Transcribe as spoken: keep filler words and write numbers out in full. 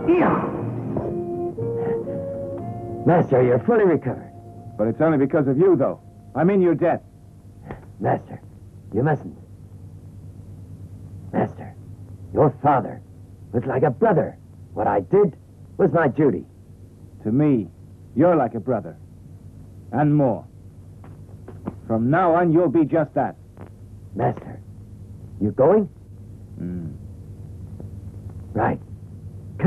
Master, you're fully recovered. But it's only because of you, though. I'm in your debt. Master, you mustn't. Master, your father was like a brother. What I did was my duty. To me, you're like a brother. And more. From now on, you'll be just that. Master, you going? Mm. Right.